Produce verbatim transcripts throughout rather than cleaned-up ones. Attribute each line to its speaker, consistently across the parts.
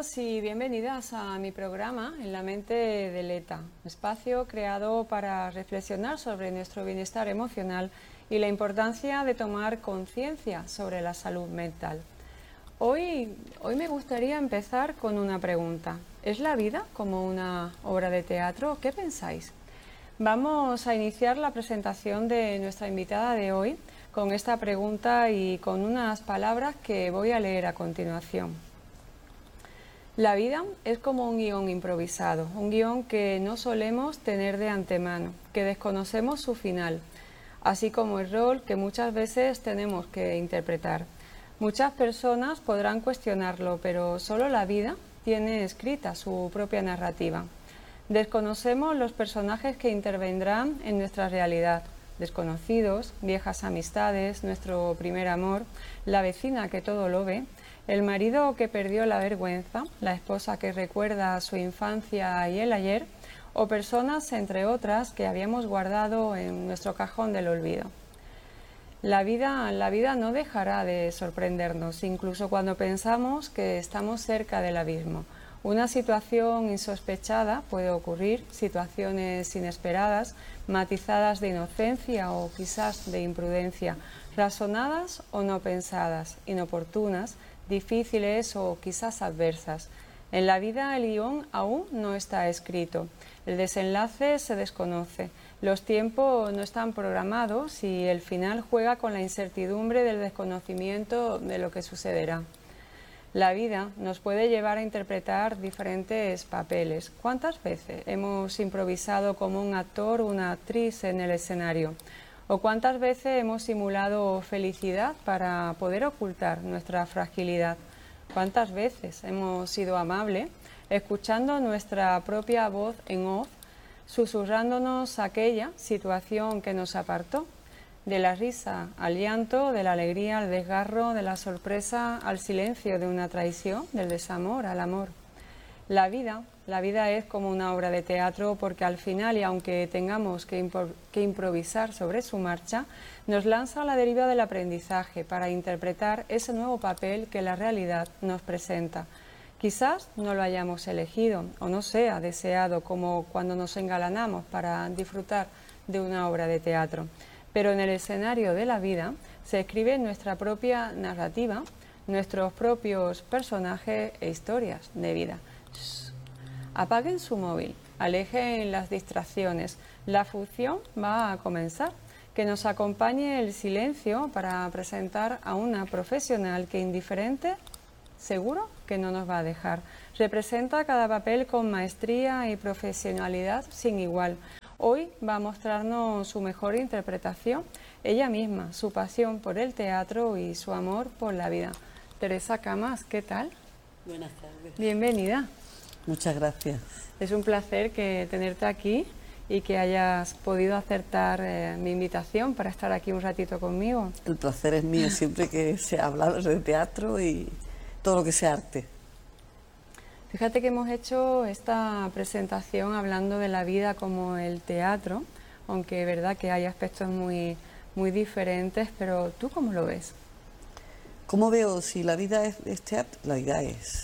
Speaker 1: Bienvenidos y bienvenidas a mi programa En la mente de Leta, un espacio creado para reflexionar sobre nuestro bienestar emocional y la importancia de tomar conciencia sobre la salud mental. Hoy, hoy me gustaría empezar con una pregunta. ¿Es la vida como una obra de teatro? ¿Qué pensáis? Vamos a iniciar la presentación de nuestra invitada de hoy con esta pregunta y con unas palabras que voy a leer a continuación. La vida es como un guión improvisado, un guión que no solemos tener de antemano, que desconocemos su final, así como el rol que muchas veces tenemos que interpretar. Muchas personas podrán cuestionarlo, pero solo la vida tiene escrita su propia narrativa. Desconocemos los personajes que intervendrán en nuestra realidad, desconocidos, viejas amistades, nuestro primer amor, la vecina que todo lo ve, el marido que perdió la vergüenza, la esposa que recuerda su infancia y el ayer, o personas, entre otras, que habíamos guardado en nuestro cajón del olvido. La vida, la vida no dejará de sorprendernos, incluso cuando pensamos que estamos cerca del abismo. Una situación insospechada puede ocurrir, situaciones inesperadas, matizadas de inocencia o quizás de imprudencia, razonadas o no pensadas, inoportunas, difíciles o quizás adversas. En la vida el guión aún no está escrito, el desenlace se desconoce, los tiempos no están programados y el final juega con la incertidumbre del desconocimiento de lo que sucederá. La vida nos puede llevar a interpretar diferentes papeles. ¿Cuántas veces hemos improvisado como un actor o una actriz en el escenario? ¿O cuántas veces hemos simulado felicidad para poder ocultar nuestra fragilidad? ¿Cuántas veces hemos sido amables, escuchando nuestra propia voz en off, susurrándonos aquella situación que nos apartó? De la risa al llanto, de la alegría al desgarro, de la sorpresa al silencio, de una traición, del desamor al amor. La vida, la vida es como una obra de teatro porque al final, y aunque tengamos que, que improvisar sobre su marcha, nos lanza a la deriva del aprendizaje para interpretar ese nuevo papel que la realidad nos presenta. Quizás no lo hayamos elegido o no sea deseado como cuando nos engalanamos para disfrutar de una obra de teatro. Pero en el escenario de la vida se escribe nuestra propia narrativa, nuestros propios personajes e historias de vida. Shh. Apaguen su móvil, alejen las distracciones. La función va a comenzar. Que nos acompañe el silencio para presentar a una profesional que indiferente, seguro que no nos va a dejar. Representa cada papel con maestría y profesionalidad sin igual. Hoy va a mostrarnos su mejor interpretación, ella misma, su pasión por el teatro y su amor por la vida. Teresa Camas, ¿qué tal?
Speaker 2: Buenas tardes.
Speaker 1: Bienvenida.
Speaker 2: Muchas gracias.
Speaker 1: Es un placer que tenerte aquí y que hayas podido aceptar eh, mi invitación para estar aquí un ratito conmigo.
Speaker 2: El placer es mío siempre que se habla de teatro y todo lo que sea arte.
Speaker 1: Fíjate que hemos hecho esta presentación hablando de la vida como el teatro, aunque es verdad que hay aspectos muy, muy diferentes, pero ¿tú cómo lo ves?
Speaker 2: ¿Cómo veo si la vida es, es teatro? La vida es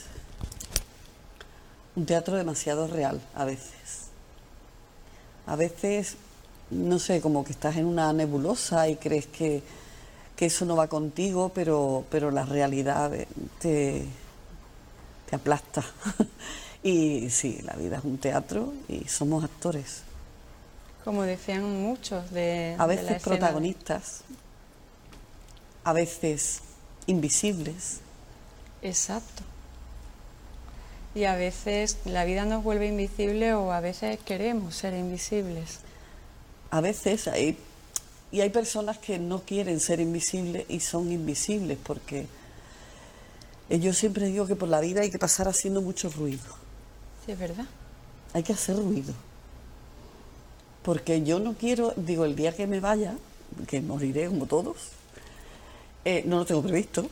Speaker 2: un teatro demasiado real a veces. A veces, no sé, como que estás en una nebulosa y crees que, que eso no va contigo, pero, pero la realidad te... te aplasta. Y sí, la vida es un teatro y somos actores.
Speaker 1: Como decían muchos de
Speaker 2: A veces
Speaker 1: de la
Speaker 2: protagonistas, a veces invisibles.
Speaker 1: Exacto. Y a veces la vida nos vuelve invisible o a veces queremos ser invisibles.
Speaker 2: A veces hay... Y hay personas que no quieren ser invisibles y son invisibles porque... Yo siempre digo que por la vida hay que pasar haciendo mucho ruido.
Speaker 1: Sí, es verdad.
Speaker 2: Hay que hacer ruido. Porque yo no quiero, digo, el día que me vaya, que moriré como todos, eh, no lo tengo previsto.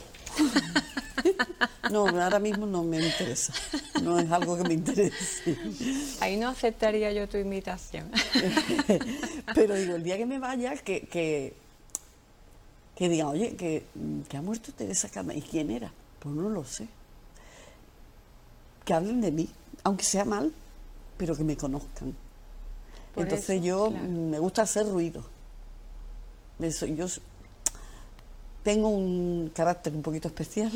Speaker 2: No, ahora mismo no me interesa. No es algo que me interese.
Speaker 1: Ahí no aceptaría yo tu invitación.
Speaker 2: Pero digo, el día que me vaya, que, que, que digan, oye, que, que ha muerto Teresa Camas. ¿Y quién era? Pues no lo sé. que hablen de mí, aunque sea mal, pero que me conozcan. Por Entonces eso, yo claro. me gusta hacer ruido. Eso, yo tengo un carácter un poquito especial.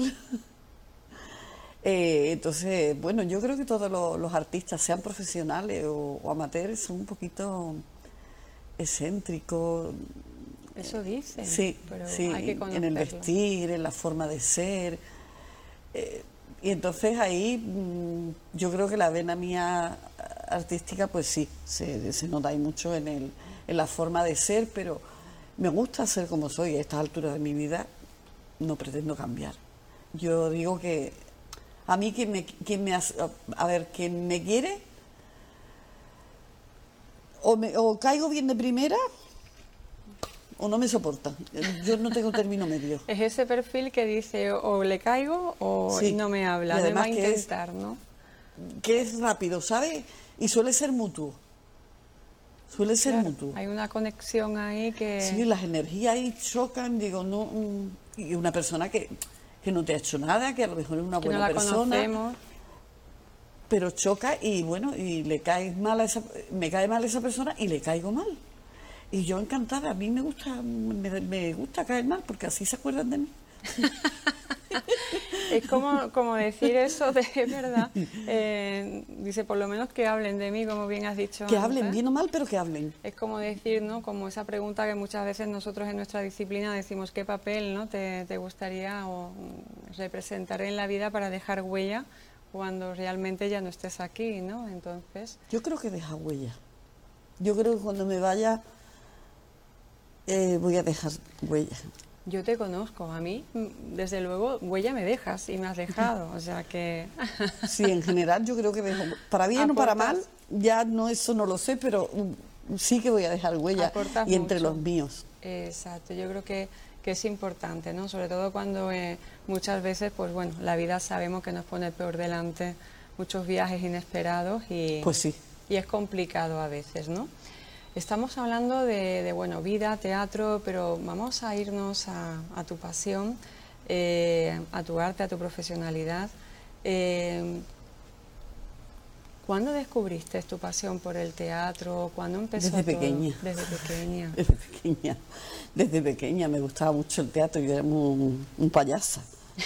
Speaker 2: eh, entonces, bueno, yo creo que todos los, los artistas, sean profesionales o, o amateurs, son un poquito excéntricos.
Speaker 1: Eso dicen,
Speaker 2: sí,
Speaker 1: pero
Speaker 2: sí,
Speaker 1: hay que
Speaker 2: en el vestir, en la forma de ser. Eh, y entonces ahí mmm, yo creo que la vena mía artística, pues sí, se, se nota ahí mucho en, el, en la forma de ser, pero me gusta ser como soy. A estas alturas de mi vida no pretendo cambiar. Yo digo que a mí quien me, quien me a ver, quien me quiere o, me, o caigo bien de primera o no me soporta. Yo no tengo término medio.
Speaker 1: Es ese perfil que dice o le caigo o
Speaker 2: sí.
Speaker 1: no me habla, no va a intentar, es, ¿no?
Speaker 2: Que es rápido, ¿sabes? Y suele ser mutuo. Suele ser
Speaker 1: claro,
Speaker 2: mutuo.
Speaker 1: Hay una conexión ahí que...
Speaker 2: Sí, las energías ahí chocan, digo, no... Y una persona que, que no te ha hecho nada, que a lo mejor es una
Speaker 1: que
Speaker 2: buena
Speaker 1: no la
Speaker 2: persona...
Speaker 1: conocemos.
Speaker 2: Pero choca y bueno, y le cae mal a esa... Me cae mal a esa persona y le caigo mal. Y yo encantada, a mí me gusta me, me gusta caer mal, porque así se acuerdan de mí.
Speaker 1: Es como, como decir eso de verdad. Eh, dice, por lo menos que hablen de mí, como bien has dicho
Speaker 2: Que
Speaker 1: antes.
Speaker 2: hablen, bien o mal, pero que hablen.
Speaker 1: Es como decir, ¿no? Como esa pregunta que muchas veces nosotros en nuestra disciplina decimos, ¿qué papel, ¿no? te, te gustaría o, representar en la vida para dejar huella cuando realmente ya no estés aquí, ¿no? Entonces...
Speaker 2: Yo creo que deja huella. Yo creo que cuando me vaya eh, voy a dejar huella.
Speaker 1: Yo te conozco, a mí, desde luego, huella me dejas y me has dejado, o sea que...
Speaker 2: Sí, en general yo creo que dejo, para bien Aportas. o para mal, ya no eso no lo sé, pero sí que voy a dejar huella
Speaker 1: Aportas
Speaker 2: y entre
Speaker 1: mucho.
Speaker 2: los míos.
Speaker 1: Exacto, yo creo que, que es importante, ¿no? Sobre todo cuando eh, muchas veces, pues bueno, la vida sabemos que nos pone peor delante, muchos viajes inesperados y...
Speaker 2: Pues sí.
Speaker 1: Y es complicado a veces, ¿no? Estamos hablando de, de bueno, vida, teatro, pero vamos a irnos a, a tu pasión, eh, a tu arte, a tu profesionalidad. Eh, ¿Cuándo descubriste tu pasión por el teatro? ¿Cuándo empezó
Speaker 2: Desde
Speaker 1: todo?
Speaker 2: pequeña.
Speaker 1: Desde pequeña.
Speaker 2: Desde pequeña. Desde pequeña me gustaba mucho el teatro, yo era un, un payasa.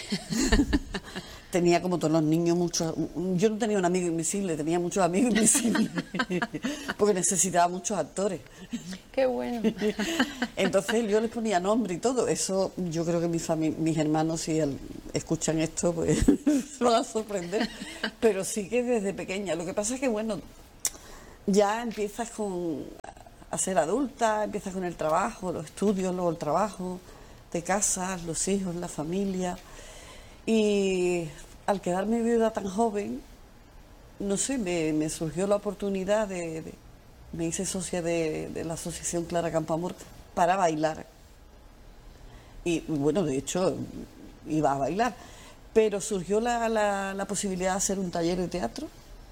Speaker 2: Tenía como todos los niños muchos... Yo no tenía un amigo invisible, tenía muchos amigos invisibles, porque necesitaba muchos actores.
Speaker 1: ¡Qué bueno!
Speaker 2: Entonces yo les ponía nombre y todo. Eso yo creo que mis, mis hermanos, si el, escuchan esto, pues se van a sorprender. Pero sí que desde pequeña. Lo que pasa es que, bueno, ya empiezas con, a ser adulta, empiezas con el trabajo, los estudios, luego el trabajo, te casas, los hijos, la familia... Y al quedarme viuda tan joven, no sé, me, me surgió la oportunidad de, de... Me hice socia de, de la Asociación Clara Campoamor para bailar. Y bueno, de hecho, iba a bailar. Pero surgió la, la, la posibilidad de hacer un taller de teatro.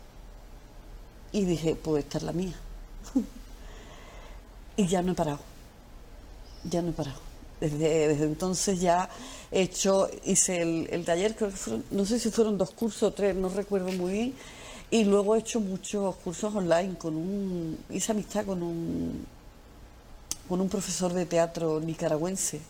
Speaker 2: Y dije, pues esta es la mía. Y ya no he parado. Ya no he parado. Desde, desde entonces ya he hecho, hice el, el taller, creo que fueron, no sé si fueron dos cursos o tres, no recuerdo muy bien, y luego he hecho muchos cursos online, con un, hice amistad con un, con un profesor de teatro nicaragüense,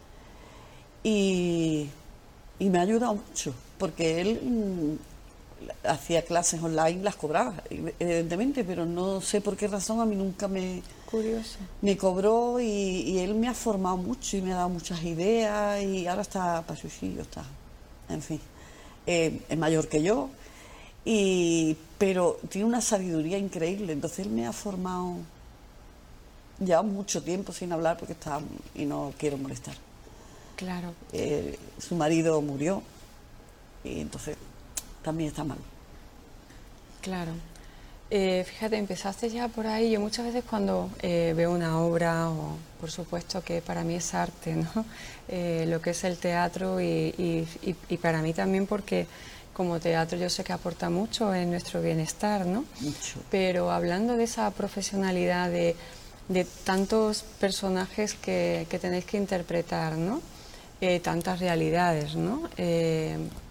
Speaker 2: y, y me ha ayudado mucho, porque él mmm, hacía clases online, las cobraba, evidentemente, pero no sé por qué razón a mí nunca me...
Speaker 1: Curioso.
Speaker 2: Me cobró y, y él me ha formado mucho y me ha dado muchas ideas y ahora está pachuchillo, está, en fin, eh, es mayor que yo, y, pero tiene una sabiduría increíble, entonces él me ha formado, ya mucho tiempo sin hablar porque está, y no quiero molestar.
Speaker 1: Claro.
Speaker 2: Eh, su marido murió y entonces también está mal.
Speaker 1: Claro. Eh, fíjate, empezaste ya por ahí. Yo muchas veces cuando eh, veo una obra, o por supuesto que para mí es arte, ¿no? Eh, lo que es el teatro y, y, y, y para mí también porque como teatro yo sé que aporta mucho en nuestro bienestar, ¿no?
Speaker 2: Mucho.
Speaker 1: Pero hablando de esa profesionalidad, de, de tantos personajes que, que tenéis que interpretar, ¿no? Eh, tantas realidades, ¿no? Eh,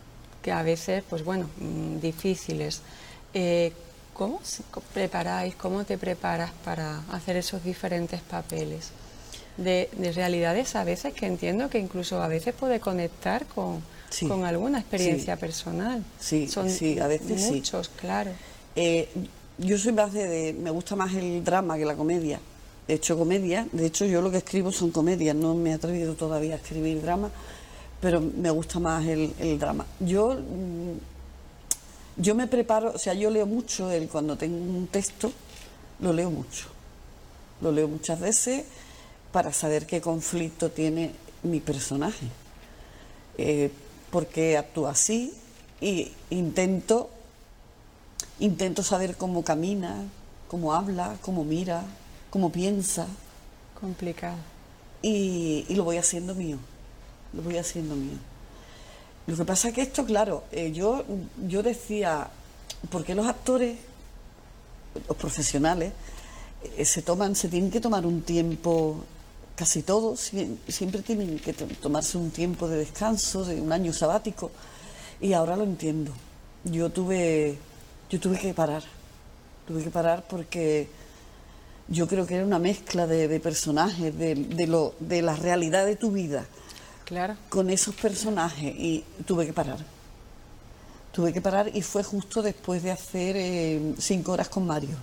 Speaker 1: que a veces, pues bueno, mm, difíciles. Eh, ¿Cómo se co- preparáis, cómo te preparas para hacer esos diferentes papeles? De, de realidades a veces que entiendo que incluso a veces puede conectar con,
Speaker 2: Sí,
Speaker 1: con alguna experiencia
Speaker 2: sí,
Speaker 1: personal.
Speaker 2: sí,
Speaker 1: Son
Speaker 2: sí, a veces sí.
Speaker 1: muchos, claro.
Speaker 2: Eh, yo soy más de, de- me gusta más el drama que la comedia. He hecho comedia, de hecho yo lo que escribo son comedias, no me he atrevido todavía a escribir drama, pero me gusta más el, el drama. Yo, mm, yo me preparo, o sea, yo leo mucho, el, cuando tengo un texto, lo leo mucho. Lo leo muchas veces para saber qué conflicto tiene mi personaje. Eh, porque actúa así y intento, intento saber cómo camina, cómo habla, cómo mira, cómo piensa
Speaker 1: Complicado.
Speaker 2: y, y lo voy haciendo mío, lo voy haciendo mío. Lo que pasa es que esto, claro, eh, yo, yo decía, ¿por qué los actores, los profesionales, eh, se toman, se tienen que tomar un tiempo, casi todos, sie- siempre tienen que to- tomarse un tiempo de descanso, de un año sabático, y ahora lo entiendo. Yo tuve, yo tuve que parar, tuve que parar porque yo creo que era una mezcla de, de personajes, de, de, lo, de la realidad de tu vida,
Speaker 1: Claro.
Speaker 2: con esos personajes, y tuve que parar. Tuve que parar y fue justo después de hacer eh, cinco horas con Mario.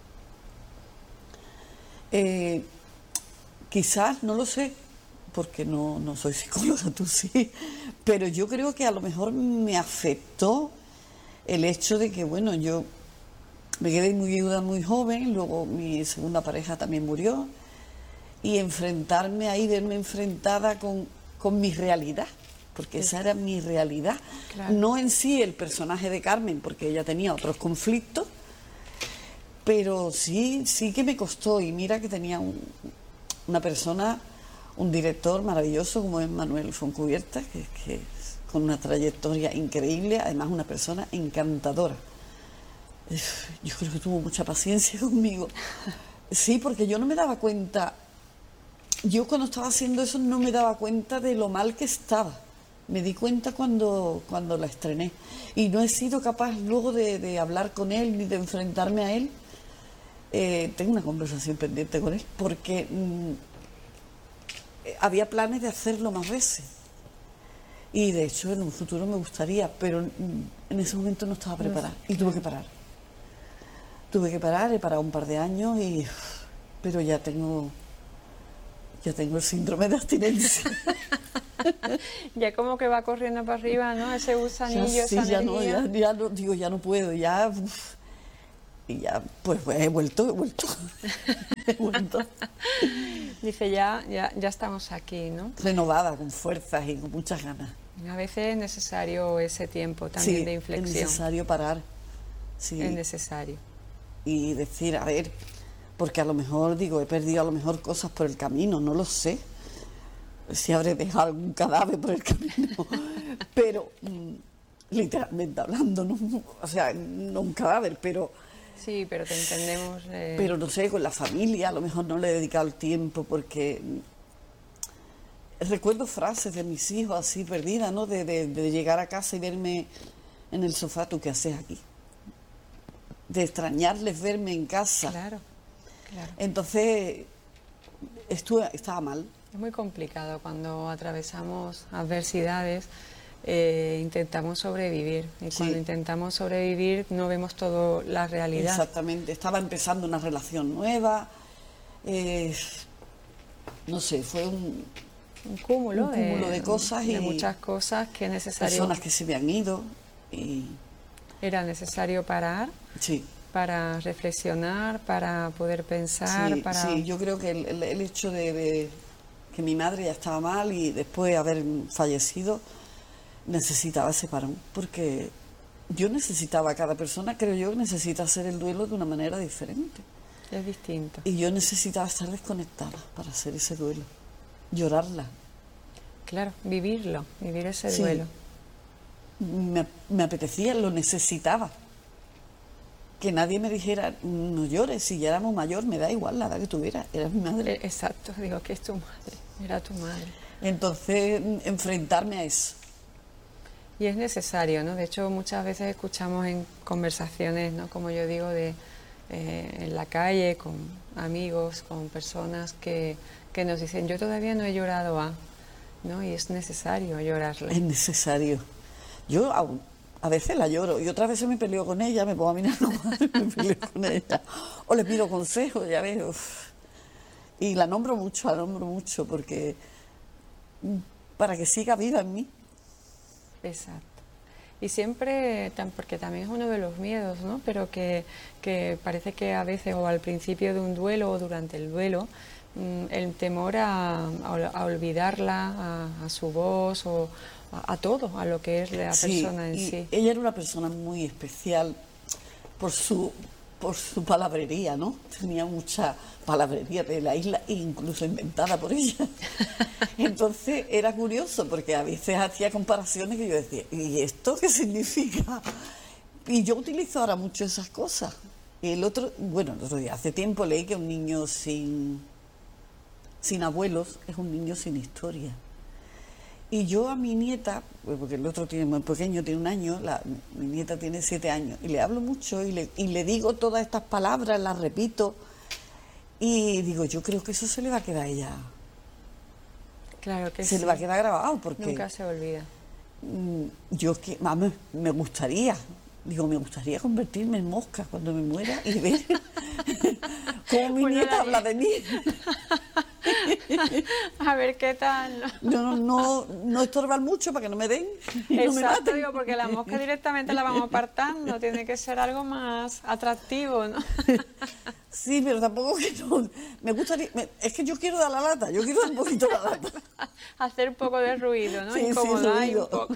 Speaker 2: Eh, quizás, no lo sé, porque no, no soy psicóloga, tú sí, pero yo creo que a lo mejor me afectó el hecho de que, bueno, yo me quedé muy viuda muy joven, luego mi segunda pareja también murió, y enfrentarme ahí, verme enfrentada con, con mi realidad, porque esa era mi realidad.
Speaker 1: Claro.
Speaker 2: No en sí el personaje de Carmen, porque ella tenía otros conflictos, pero sí, sí que me costó, y mira que tenía un- una persona, un director maravilloso como es Manuel Foncubierta, que, que es con una trayectoria increíble, además una persona encantadora. Yo creo que tuvo mucha paciencia conmigo. Sí, porque yo no me daba cuenta, yo cuando estaba haciendo eso no me daba cuenta de lo mal que estaba. Me di cuenta cuando, cuando la estrené. Y no he sido capaz luego de, de hablar con él ni de enfrentarme a él. Eh, tengo una conversación pendiente con él porque mm, eh, había planes de hacerlo más veces. Y de hecho en un futuro me gustaría, pero mm, en ese momento no estaba preparada y tuve que parar. Tuve que parar, he parado un par de años y pero ya tengo ya tengo el síndrome de abstinencia.
Speaker 1: Ya como que va corriendo para arriba, ¿no? Ese gusanillo,
Speaker 2: Ya, sí,
Speaker 1: esa
Speaker 2: ya no,
Speaker 1: energía.
Speaker 2: ya, ya no, digo, ya no puedo, ya uf, y ya pues, pues, he vuelto, he vuelto. He vuelto
Speaker 1: Dice, ya, ya, ya estamos aquí, ¿no?
Speaker 2: renovada, con fuerzas y con muchas ganas.
Speaker 1: A veces es necesario ese tiempo también
Speaker 2: Sí,
Speaker 1: de
Speaker 2: es
Speaker 1: inflexión.
Speaker 2: necesario parar. Sí.
Speaker 1: Es necesario.
Speaker 2: Y decir, a ver, porque a lo mejor, digo, he perdido a lo mejor cosas por el camino, no lo sé. Si habré dejado algún cadáver por el camino. Pero, mm, literalmente hablando, no, o sea, no un cadáver, pero,
Speaker 1: Sí, pero te entendemos. eh,
Speaker 2: pero no sé, con la familia, a lo mejor no le he dedicado el tiempo porque mm, recuerdo frases de mis hijos así perdidas, ¿no? De, de, de llegar a casa y verme en el sofá, ¿tú qué haces aquí? De extrañarles verme en casa.
Speaker 1: Claro, claro.
Speaker 2: Entonces, estuve, estaba mal.
Speaker 1: Es muy complicado cuando atravesamos adversidades, eh, intentamos sobrevivir. Y
Speaker 2: Sí.
Speaker 1: cuando intentamos sobrevivir no vemos toda la realidad.
Speaker 2: Exactamente. Estaba empezando una relación nueva. eh, no sé, fue un,
Speaker 1: Un cúmulo,
Speaker 2: Un cúmulo de cosas
Speaker 1: de
Speaker 2: y
Speaker 1: muchas cosas que es necesario,
Speaker 2: personas que se me han ido. Y
Speaker 1: era necesario parar
Speaker 2: sí,
Speaker 1: para reflexionar, para poder pensar,
Speaker 2: sí,
Speaker 1: para...
Speaker 2: sí, yo creo que el, el- el hecho de, de que mi madre ya estaba mal y después de haber fallecido, necesitaba ese parón, porque yo necesitaba, cada persona creo yo que necesita hacer el duelo de una manera diferente.
Speaker 1: Es distinto.
Speaker 2: Y yo necesitaba estar desconectada para hacer ese duelo, llorarla.
Speaker 1: Claro, vivirlo, vivir ese
Speaker 2: Sí.
Speaker 1: duelo.
Speaker 2: Me, me apetecía, lo necesitaba. Que nadie me dijera, no llores, si ya éramos mayor, me da igual la edad que tuviera, era mi madre.
Speaker 1: Eh, Exacto, digo que es tu madre, era tu madre.
Speaker 2: Entonces, enfrentarme a eso.
Speaker 1: Y es necesario, ¿no? De hecho, muchas veces escuchamos en conversaciones, ¿no? Como yo digo, de eh, en la calle, con amigos, con personas que, que nos dicen, yo todavía no he llorado a, ¿no? Y es necesario llorarle.
Speaker 2: Es necesario. Yo aún, a veces la lloro y otras veces me peleo con ella, me pongo a mirar los cuadros y me peleo con ella. O le pido consejos, ya ves. Uf. Y la nombro mucho, la nombro mucho, porque para que siga viva en mí.
Speaker 1: Exacto. Y siempre, porque también es uno de los miedos, ¿no? Pero que, que parece que a veces, o al principio de un duelo o durante el duelo, el temor a, a olvidarla, a, a su voz o a, a todo, a lo que es la
Speaker 2: sí,
Speaker 1: persona en
Speaker 2: y
Speaker 1: sí.
Speaker 2: Ella era una persona muy especial por su, por su palabrería, ¿no? Tenía mucha palabrería de la isla, incluso inventada por ella. Entonces era curioso porque a veces hacía comparaciones que yo decía, ¿y esto qué significa? Y yo utilizo ahora mucho esas cosas. Y el otro, bueno, el otro día, hace tiempo leí que un niño sin... sin abuelos es un niño sin historia. Y yo a mi nieta, porque el otro tiene muy pequeño, tiene un año, la, mi nieta tiene siete años, y le hablo mucho y le, y le digo todas estas palabras, las repito, y digo, yo creo que eso se le va a quedar a ella.
Speaker 1: Claro que
Speaker 2: se
Speaker 1: sí.
Speaker 2: le va a quedar grabado, porque...
Speaker 1: Nunca se olvida.
Speaker 2: Yo que, mami, me gustaría, digo, me gustaría convertirme en mosca cuando me muera y ver cómo mi
Speaker 1: Bueno,
Speaker 2: nieta
Speaker 1: la...
Speaker 2: habla de mí.
Speaker 1: A ver qué tal.
Speaker 2: No, no, no estorbar mucho para que no me den. Y
Speaker 1: Exacto,
Speaker 2: no me maten.
Speaker 1: digo, porque la mosca directamente la vamos apartando, tiene que ser algo más atractivo, ¿no?
Speaker 2: Sí, pero tampoco que no. Me gustaría, me, es que yo quiero dar la lata, yo quiero dar un poquito la lata.
Speaker 1: Hacer un poco de ruido, ¿no?
Speaker 2: Sí,
Speaker 1: Incomodar
Speaker 2: sí,
Speaker 1: y un poco.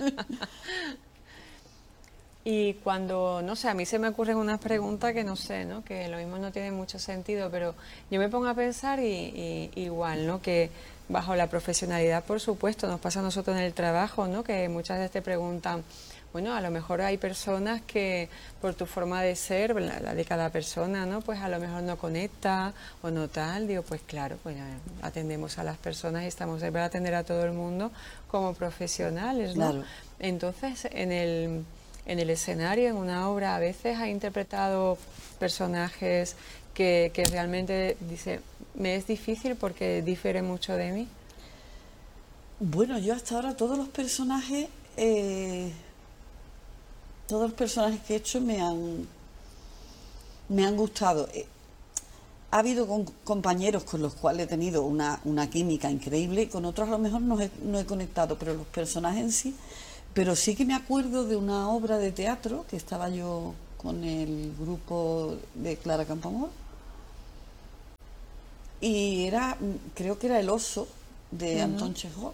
Speaker 1: Y cuando, no sé, a mí se me ocurren unas preguntas que no sé, ¿no? Que lo mismo no tiene mucho sentido, pero yo me pongo a pensar y, y igual, ¿no? Que bajo la profesionalidad, por supuesto, nos pasa a nosotros en el trabajo, ¿no? Que muchas veces te preguntan, bueno, a lo mejor hay personas que por tu forma de ser, la, la de cada persona, ¿no? Pues a lo mejor no conecta o no tal. Digo, pues claro, pues atendemos a las personas y estamos ahí para atender a todo el mundo como profesionales, ¿no?
Speaker 2: Claro.
Speaker 1: Entonces, en el... En el escenario, en una obra, a veces ha interpretado personajes que, que realmente dice, me es difícil porque difiere mucho de mí.
Speaker 2: Bueno, yo hasta ahora todos los personajes, eh, todos los personajes que he hecho me han, me han gustado. Eh, ha habido con, compañeros con los cuales he tenido una, una química increíble, y con otros a lo mejor no he, no he conectado, pero los personajes en sí. Pero sí que me acuerdo de una obra de teatro que estaba yo con el grupo de Clara Campoamor y era, creo que era El oso de uh-huh. Anton Chekhov,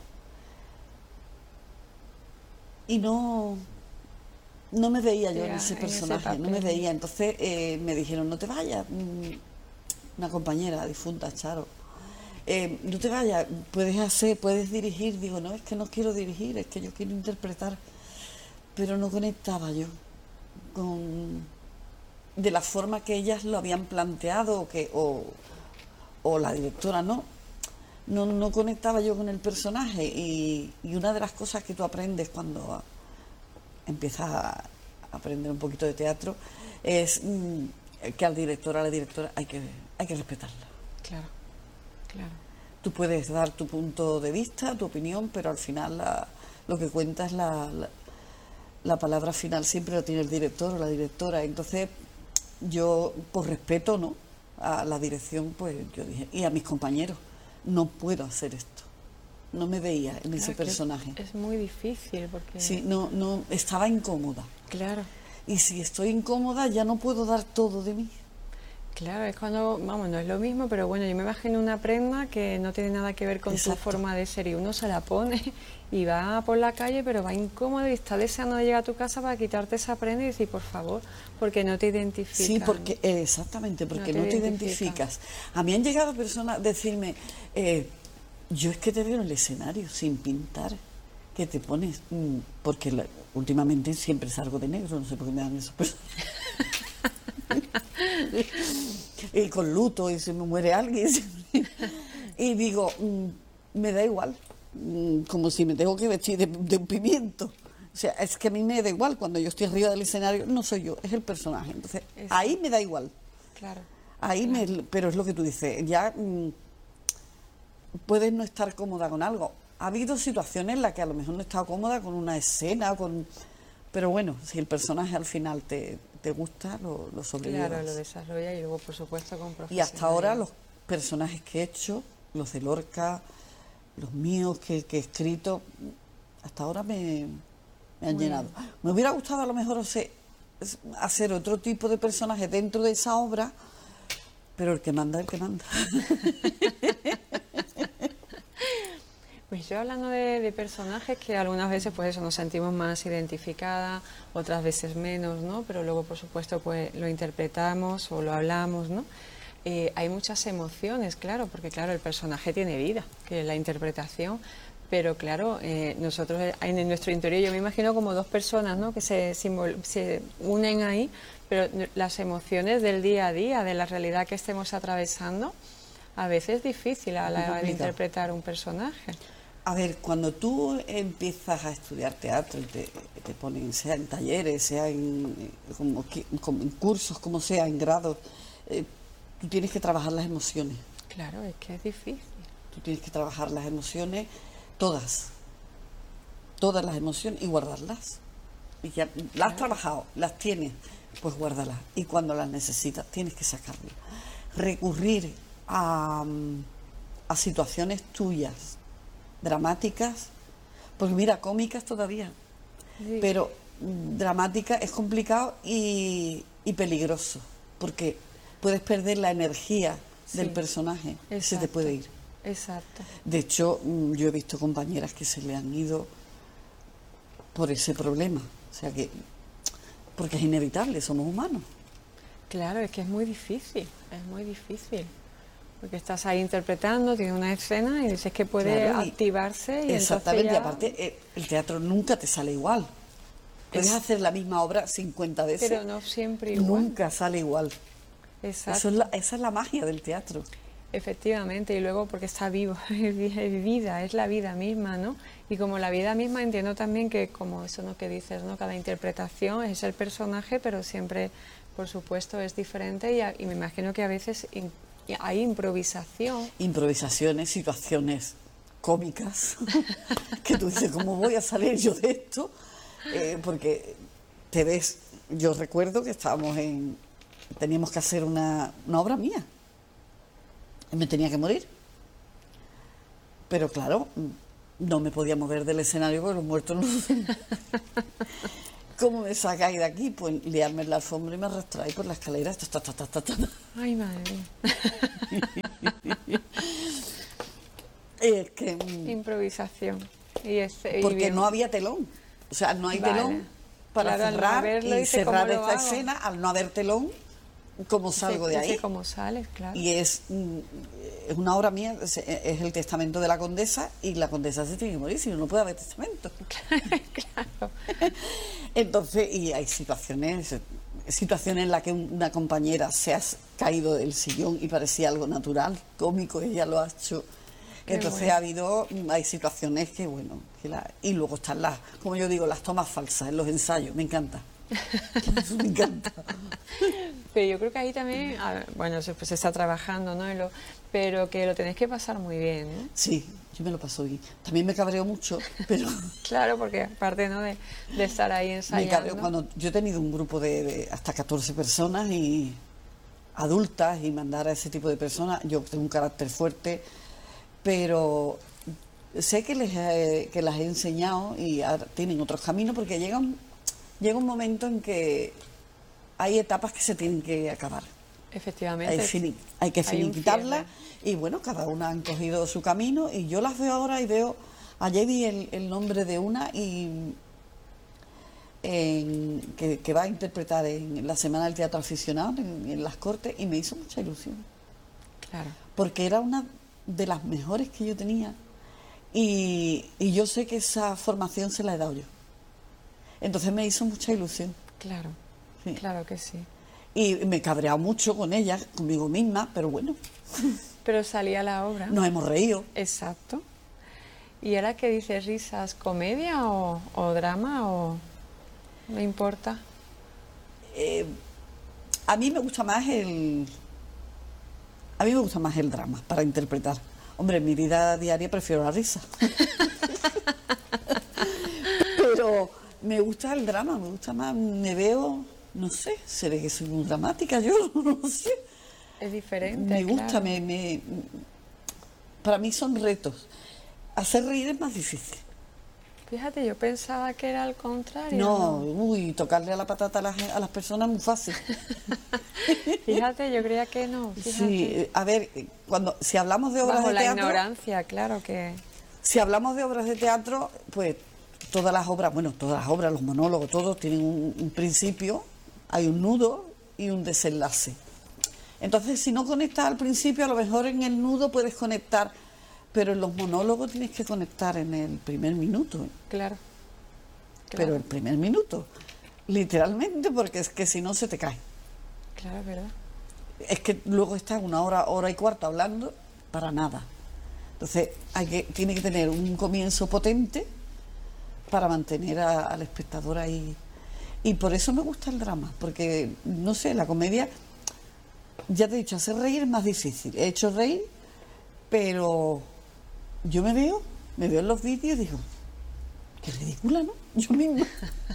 Speaker 2: y no no me veía yo ya, en ese personaje, en ese no me veía. Entonces eh, me dijeron, no te vayas, una compañera difunta, Charo, Eh, no te vayas, puedes hacer, puedes dirigir. Digo, no, es que no quiero dirigir, es que yo quiero interpretar. Pero no conectaba yo con de la forma que ellas lo habían planteado o que o, o la directora no. no no conectaba yo con el personaje, y, y una de las cosas que tú aprendes cuando empiezas a aprender un poquito de teatro es mmm, que al director, a la directora hay que hay que respetarla.
Speaker 1: Claro. Claro.
Speaker 2: Tú puedes dar tu punto de vista, tu opinión, pero al final la, lo que cuenta es la, la, la palabra final, siempre lo tiene el director o la directora. Entonces yo, por respeto, ¿no?, a la dirección, pues yo dije, y a mis compañeros, no puedo hacer esto. No me veía en
Speaker 1: claro,
Speaker 2: ese personaje.
Speaker 1: Es muy difícil porque...
Speaker 2: Sí, no, no, estaba incómoda.
Speaker 1: Claro.
Speaker 2: Y si estoy incómoda ya no puedo dar todo de mí.
Speaker 1: Claro, es cuando, vamos, no es lo mismo, pero bueno, yo me imagino una prenda que no tiene nada que ver con Exacto. tu forma de ser, y uno se la pone y va por la calle, pero va incómodo y está deseando de llegar a tu casa para quitarte esa prenda y decir, por favor, porque no te identificas.
Speaker 2: Sí, porque, eh, exactamente, porque no te, no te identificas. A mí han llegado personas a decirme, eh, yo es que te veo en el escenario sin pintar, que te pones, mmm, porque la, últimamente siempre salgo de negro, no sé por qué me dan esos personas. Y con luto, y se me muere alguien y digo, mmm, me da igual, mmm, como si me tengo que vestir de, de un pimiento, O sea, es que a mí me da igual, cuando yo estoy arriba del escenario, no soy yo, es el personaje. Entonces,
Speaker 1: Eso.
Speaker 2: ahí me da igual.
Speaker 1: Claro.
Speaker 2: Ahí
Speaker 1: claro.
Speaker 2: me, pero es lo que tú dices, ya mmm, puedes no estar cómoda con algo. Ha habido situaciones en las que a lo mejor no he estado cómoda con una escena, con pero bueno, si el personaje al final te, te gusta, lo, lo sobrellevas.
Speaker 1: Claro, lo desarrolla y luego, por supuesto, con profesionalidad.
Speaker 2: Y hasta ahora los personajes que he hecho, los de Lorca, los míos que, que he escrito, hasta ahora me, me han
Speaker 1: Muy
Speaker 2: llenado.
Speaker 1: bien.
Speaker 2: Me hubiera gustado a lo mejor hacer, hacer otro tipo de personaje dentro de esa obra, pero el que manda es el que manda.
Speaker 1: Pues yo hablando de, de personajes que algunas veces pues eso nos sentimos más identificadas, otras veces menos, ¿no? Pero luego por supuesto pues lo interpretamos o lo hablamos, ¿no? Eh, hay muchas emociones, claro, porque claro el personaje tiene vida, que es la interpretación, pero claro, eh, nosotros en nuestro interior yo me imagino como dos personas, ¿no? Que se, simbol, se unen ahí, pero las emociones del día a día, de la realidad que estemos atravesando, a veces es difícil a la hora de interpretar un personaje.
Speaker 2: A ver, cuando tú empiezas a estudiar teatro y te, te ponen, sea en talleres, sea en, como, como en cursos, como sea, en grados, eh, tú tienes que trabajar las emociones.
Speaker 1: Claro, es que es difícil.
Speaker 2: Tú tienes que trabajar las emociones, todas, todas las emociones y guardarlas. Y ya las claro. has trabajado, las tienes, pues guárdalas. Y cuando las necesitas, tienes que sacarlas. Recurrir a, a situaciones tuyas, dramáticas, porque mira, cómicas todavía, sí. Pero dramática es complicado y, y peligroso, porque puedes perder la energía sí. del personaje, exacto. Se te puede ir.
Speaker 1: Exacto.
Speaker 2: De hecho, yo he visto compañeras que se le han ido por ese problema, o sea que, porque es inevitable, somos humanos.
Speaker 1: Claro, es que es muy difícil, es muy difícil. Porque estás ahí interpretando, tienes una escena y dices que puede claro, y activarse. Y
Speaker 2: exactamente,
Speaker 1: ya...
Speaker 2: y aparte el teatro nunca te sale igual. Puedes es... hacer la misma obra cincuenta veces.
Speaker 1: Pero no siempre igual.
Speaker 2: Nunca sale igual.
Speaker 1: Exacto.
Speaker 2: Eso es la, esa es la magia del teatro.
Speaker 1: Efectivamente, y luego porque está vivo, es vida, es la vida misma, ¿no? Y como la vida misma entiendo también que, como eso ¿no? que dices, ¿no? Cada interpretación es el personaje, pero siempre, por supuesto, es diferente y, a, y me imagino que a veces... hay improvisación.
Speaker 2: Improvisaciones, situaciones cómicas, que tú dices, ¿cómo voy a salir yo de esto? Eh, porque te ves, yo recuerdo que estábamos en, teníamos que hacer una, una obra mía, y me tenía que morir. Pero claro, no me podía mover del escenario porque los muertos no... ¿Cómo me sacáis de aquí? Pues liarme en la alfombra y me arrastráis por la escalera. Ta, ta, ta, ta, ta.
Speaker 1: Ay, madre mía.
Speaker 2: Es que...
Speaker 1: Improvisación. Y ese,
Speaker 2: porque
Speaker 1: y bien...
Speaker 2: no había telón. O sea, no hay vale. telón para claro, cerrar no y cerrar esta hago. escena. Al no haber telón, ¿cómo salgo
Speaker 1: sí,
Speaker 2: de ahí?
Speaker 1: Sí, ¿cómo sales? Claro.
Speaker 2: Y es, es una obra mía, es, es el testamento de la condesa y la condesa se tiene que morir, si no, no puede haber testamento.
Speaker 1: Claro.
Speaker 2: Entonces, y hay situaciones, situaciones en las que una compañera se ha caído del sillón y parecía algo natural, cómico, ella lo ha hecho. Qué Entonces bueno. ha habido, hay situaciones que, bueno, que la, y luego están las, como yo digo, las tomas falsas en los ensayos, me encanta. Eso me encanta.
Speaker 1: Pero yo creo que ahí también, a ver, bueno, se, pues se está trabajando, ¿no? Lo, pero que lo tenéis que pasar muy bien, ¿no?
Speaker 2: Sí, yo me lo paso bien. También me cabreo mucho, pero...
Speaker 1: Claro, porque aparte, ¿no? De, de estar ahí ensayando.
Speaker 2: Me cabreo cuando yo he tenido un grupo de, de hasta catorce personas y adultas y mandar a ese tipo de personas, yo tengo un carácter fuerte, pero sé que les he, que las he enseñado y ahora tienen otros caminos porque llega un, llega un momento en que hay etapas que se tienen que acabar.
Speaker 1: Efectivamente.
Speaker 2: Hay, fini, hay que finiquitarlas y bueno, cada una han cogido su camino y yo las veo ahora y veo, ayer vi el, el nombre de una y en, que, que va a interpretar en la Semana del Teatro Aficionado en, en Las Cortes y me hizo mucha ilusión.
Speaker 1: Claro.
Speaker 2: Porque era una de las mejores que yo tenía y, y yo sé que esa formación se la he dado yo. Entonces me hizo mucha ilusión.
Speaker 1: Claro,
Speaker 2: sí.
Speaker 1: Claro que sí.
Speaker 2: Y me he cabreado mucho con ella, conmigo misma, pero bueno.
Speaker 1: Pero salía la obra.
Speaker 2: Nos hemos reído.
Speaker 1: Exacto. ¿Y ahora qué dices, risas, comedia o, o drama o no importa?
Speaker 2: Eh, a mí me gusta más el... A mí me gusta más el drama para interpretar. Hombre, en mi vida diaria prefiero la risa. Pero me gusta el drama, me gusta más, me veo, no sé, se ve que soy muy dramática, yo no sé.
Speaker 1: Es diferente,
Speaker 2: Me gusta,
Speaker 1: claro.
Speaker 2: me, me, para mí son retos. Hacer reír es más difícil.
Speaker 1: Fíjate, yo pensaba que era al contrario.
Speaker 2: No, uy, tocarle a la patata a las, a las personas es muy fácil.
Speaker 1: Fíjate, yo creía que no. Fíjate.
Speaker 2: Sí, a ver, cuando si hablamos de obras
Speaker 1: Bajo
Speaker 2: de
Speaker 1: la
Speaker 2: teatro,
Speaker 1: ignorancia, claro que...
Speaker 2: si hablamos de obras de teatro, pues todas las obras, bueno, todas las obras, los monólogos, todos tienen un, un principio, hay un nudo y un desenlace. Entonces, si no conectas al principio, a lo mejor en el nudo puedes conectar, pero en los monólogos tienes que conectar en el primer minuto.
Speaker 1: Claro.
Speaker 2: Pero
Speaker 1: claro.
Speaker 2: el primer minuto, literalmente, porque es que si no se te cae.
Speaker 1: Claro, es verdad.
Speaker 2: Es que luego estás una hora, hora y cuarto hablando para nada. Entonces, hay que, tiene que tener un comienzo potente para mantener a- al espectador ahí. Y por eso me gusta el drama, porque, no sé, la comedia, ya te he dicho, hacer reír es más difícil. He hecho reír, pero yo me veo, me veo en los vídeos y digo, qué ridícula, ¿no? Yo misma.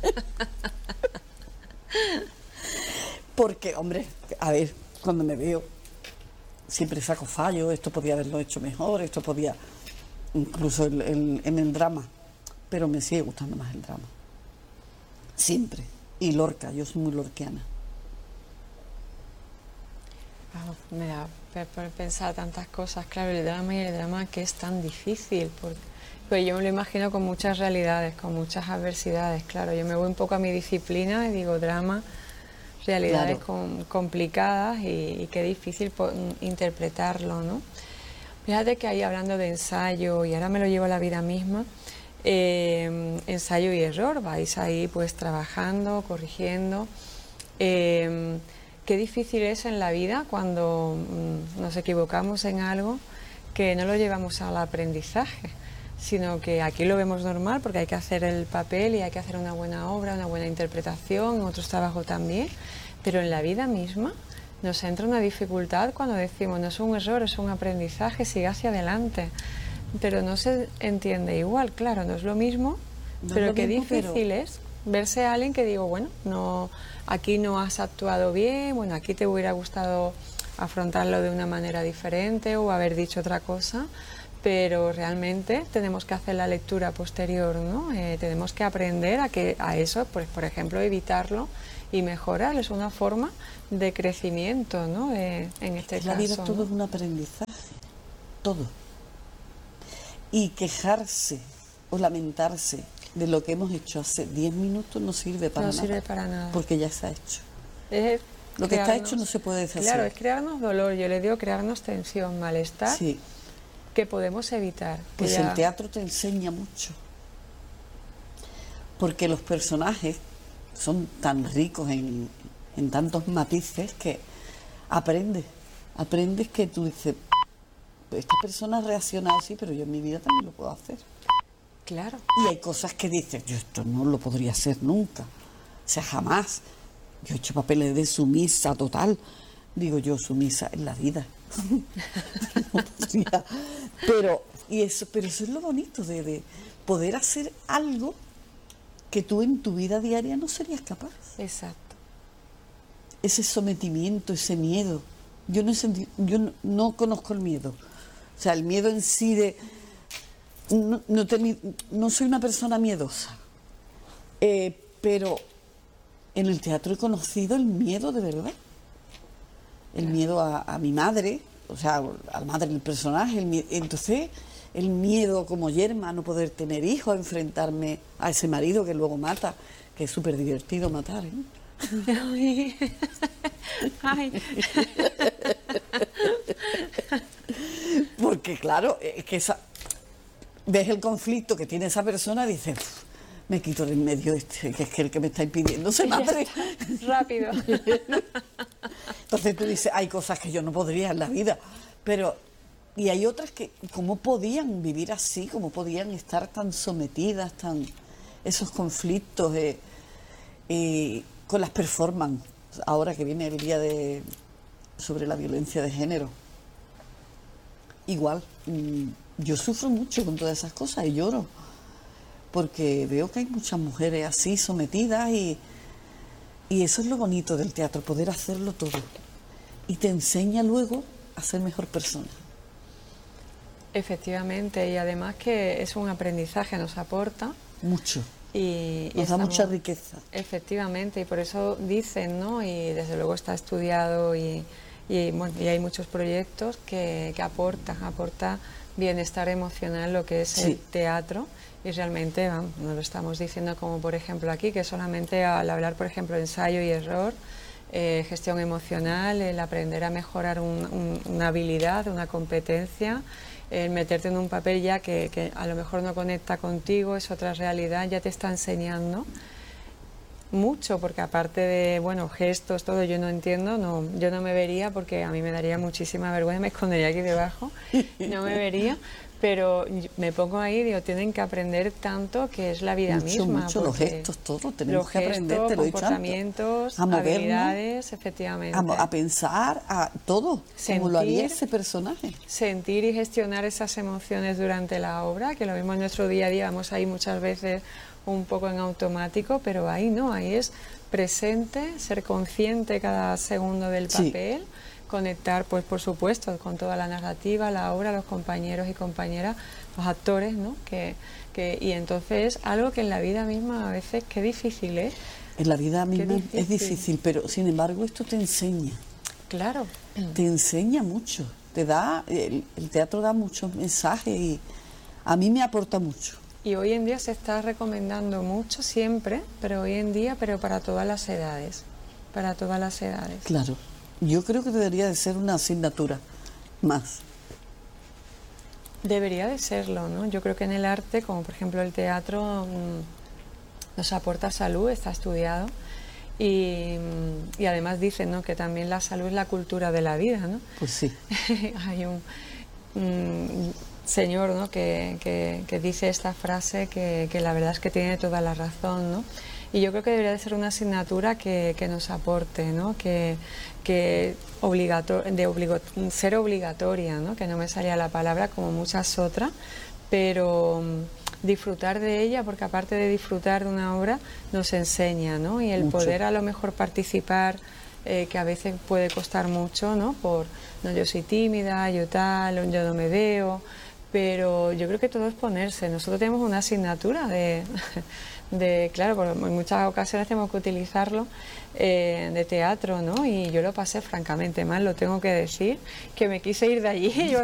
Speaker 2: Porque, hombre, a ver, cuando me veo, siempre saco fallos, esto podía haberlo hecho mejor, esto podía, incluso el- el- en el drama, pero me sigue gustando más el drama. Siempre. Y Lorca, yo soy muy lorquiana.
Speaker 1: Ah, me da pe- por pensar tantas cosas, claro, el drama y el drama que es tan difícil, porque pues yo me lo imagino con muchas realidades, con muchas adversidades, claro, yo me voy un poco a mi disciplina y digo drama, realidades
Speaker 2: Claro.
Speaker 1: com- complicadas y, y qué difícil po- interpretarlo, ¿no? Fíjate que ahí hablando de ensayo, y ahora me lo llevo a la vida misma, eh, ensayo y error, vais ahí pues trabajando, corrigiendo. Eh, qué difícil es en la vida cuando mm, nos equivocamos en algo que no lo llevamos al aprendizaje, sino que aquí lo vemos normal porque hay que hacer el papel y hay que hacer una buena obra, una buena interpretación, en otros trabajos también, pero en la vida misma nos entra una dificultad cuando decimos no es un error, es un aprendizaje, sigue hacia adelante, pero no se entiende igual, claro, no es lo mismo,
Speaker 2: No es
Speaker 1: pero
Speaker 2: lo
Speaker 1: qué
Speaker 2: mismo,
Speaker 1: difícil
Speaker 2: pero-
Speaker 1: es verse a alguien que digo, bueno, no, aquí no has actuado bien, bueno, aquí te hubiera gustado afrontarlo de una manera diferente o haber dicho otra cosa, pero realmente tenemos que hacer la lectura posterior, ¿no? Eh, tenemos que aprender a que a eso, pues por ejemplo, evitarlo y mejorar, es una forma de crecimiento, ¿no? De- en este
Speaker 2: Es la
Speaker 1: caso,
Speaker 2: vida
Speaker 1: ¿no?
Speaker 2: todo es un aprendizaje, todo. Y quejarse o lamentarse de lo que hemos hecho hace diez minutos no sirve para
Speaker 1: No
Speaker 2: nada.
Speaker 1: sirve para nada.
Speaker 2: Porque ya está hecho.
Speaker 1: Es
Speaker 2: Lo que está
Speaker 1: crearnos-
Speaker 2: hecho no se puede deshacer.
Speaker 1: Claro, es crearnos dolor, yo le digo crearnos tensión, malestar,
Speaker 2: Sí,
Speaker 1: que podemos evitar. que
Speaker 2: pues
Speaker 1: ya-
Speaker 2: el teatro te enseña mucho. Porque los personajes son tan ricos en, en tantos matices que aprendes. Aprendes que tú dices, esta persona ha reaccionado así, pero yo en mi vida también lo puedo hacer.
Speaker 1: Claro,
Speaker 2: Y hay cosas que dices, yo esto no lo podría hacer nunca. O sea, jamás. Yo he hecho papeles de sumisa total. Digo yo, sumisa en la vida. No podría. Pero, y eso, pero eso es lo bonito de, de poder hacer algo que tú en tu vida diaria no serías capaz.
Speaker 1: exacto.
Speaker 2: Ese sometimiento, ese miedo. Yo no, he senti- yo no, no conozco el miedo. O sea, el miedo en sí de... No, no, te- no soy una persona miedosa. Eh, pero en el teatro he conocido el miedo de verdad. El miedo a, a mi madre, o sea, a la madre del personaje. El mie- entonces, el miedo como yerma a no poder tener hijos, a enfrentarme a ese marido que luego mata, que es súper divertido matar, ¿eh?
Speaker 1: Ay. Ay.
Speaker 2: Porque claro, es que esa, ves el conflicto que tiene esa persona y dices, "Uf, me quito de en medio este, que es que el que me está impidiendo se
Speaker 1: Ya
Speaker 2: mate".
Speaker 1: está, rápido.
Speaker 2: Entonces tú dices, hay cosas que yo no podría en la vida, pero y hay otras que, ¿cómo podían vivir así? ¿Cómo podían estar tan sometidas, tan esos conflictos eh, eh, con las performances? Ahora que viene el día de sobre la violencia de género. Igual, mmm, yo sufro mucho con todas esas cosas y lloro, porque veo que hay muchas mujeres así sometidas y, y eso es lo bonito del teatro, poder hacerlo todo. Y te enseña luego a ser mejor persona.
Speaker 1: Efectivamente, y además que es un aprendizaje, nos aporta.
Speaker 2: Mucho.
Speaker 1: Y,
Speaker 2: nos
Speaker 1: y
Speaker 2: da
Speaker 1: estamos,
Speaker 2: mucha riqueza.
Speaker 1: Efectivamente, y por eso dicen, ¿no? Y desde luego está estudiado y, y, bueno, y hay muchos proyectos que, que aportan, aporta bienestar emocional lo que es sí. el teatro. Y realmente, vamos, no lo estamos diciendo como por ejemplo aquí, que solamente al hablar, por ejemplo, ensayo y error, eh, gestión emocional, el aprender a mejorar un, un, una habilidad, una competencia, el meterte en un papel ya que, que a lo mejor no conecta contigo, es otra realidad, ya te está enseñando mucho, porque aparte de, bueno, gestos, todo, yo no entiendo, no, yo no me vería porque a mí me daría muchísima vergüenza, me escondería aquí debajo, no me vería, pero me pongo ahí y digo, tienen que aprender tanto que es la vida
Speaker 2: mucho,
Speaker 1: misma.
Speaker 2: Mucho, los gestos, todo, tenemos
Speaker 1: los
Speaker 2: que aprender,
Speaker 1: gestos,
Speaker 2: te lo he dicho antes.
Speaker 1: comportamientos,
Speaker 2: a movernos,
Speaker 1: habilidades, efectivamente.
Speaker 2: A, a pensar, a todo, sentir, como lo haría ese personaje.
Speaker 1: Sentir y gestionar esas emociones durante la obra, que lo mismo en nuestro día a día, vamos ahí muchas veces un poco en automático, pero ahí no, ahí es presente, ser consciente cada segundo del papel, sí. Conectar, pues por supuesto, con toda la narrativa, la obra, los compañeros y compañeras, los actores, ¿no? Que, que, y entonces algo que en la vida misma a veces, qué difícil es.
Speaker 2: En la vida misma difícil. es difícil, pero sin embargo esto te enseña.
Speaker 1: Claro.
Speaker 2: Te enseña mucho, te da, el, el teatro da muchos mensajes y a mí me aporta mucho.
Speaker 1: Y hoy en día se está recomendando mucho siempre, pero hoy en día, pero para todas las edades, para todas las edades.
Speaker 2: Claro. Yo creo que debería de ser una asignatura más.
Speaker 1: Debería de serlo, ¿no? Yo creo que en el arte, como por ejemplo el teatro, mmm, nos aporta salud, está estudiado, y, y además dicen, ¿no?, que también la salud es la cultura de la vida, ¿no?
Speaker 2: Pues sí.
Speaker 1: Hay un mmm, señor, ¿no?, que, que, que dice esta frase que, que la verdad es que tiene toda la razón, ¿no? Y yo creo que debería de ser una asignatura que, que nos aporte, ¿no? Que, que obligato de obligo ser obligatoria, ¿no? Que no me salía la palabra como muchas otras, pero um, disfrutar de ella, porque aparte de disfrutar de una obra, nos enseña, ¿no? Y el mucho. Poder a lo mejor participar, eh, que a veces puede costar mucho, ¿no? Por, no, yo soy tímida, yo tal, yo no me veo, pero yo creo que todo es ponerse. Nosotros tenemos una asignatura de... de claro, porque en muchas ocasiones tenemos que utilizarlo, eh, de teatro, ¿no? Y yo lo pasé francamente mal, lo tengo que decir, que me quise ir de allí. Yo